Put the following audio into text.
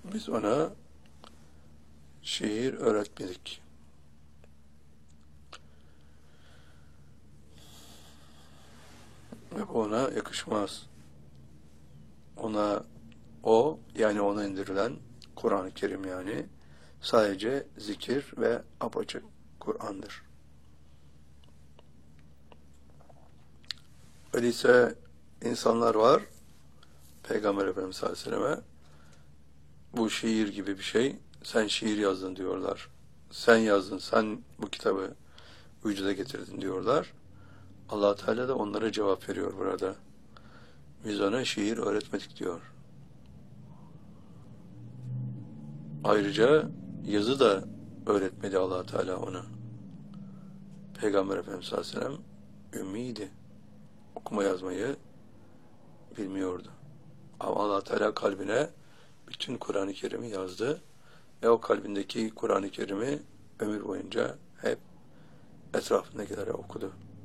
Biz ona şiir öğretmedik. Ve bu ona yakışmaz. Yani ona indirilen Kur'an-ı Kerim yani sadece zikir ve apaçık Kur'an'dır. Öyleyse insanlar var, Peygamber Efendimiz sallallahu aleyhi ve selleme bu şiir gibi bir şey, sen şiir yazdın diyorlar. Sen yazdın, sen bu kitabı vücuda getirdin diyorlar. Allah Teala da onlara cevap veriyor burada. Biz ona şiir öğretmedik diyor. Ayrıca yazı da öğretmedi Allah Teala ona. Peygamber Efendimiz sallallahu aleyhi ve sellem ümmiydi. Okuma yazmayı bilmiyordu. Ama Allah Teala kalbine bütün Kur'an-ı Kerim'i yazdı ve o kalbindeki Kur'an-ı Kerim'i ömür boyunca hep etrafındakilere okudu.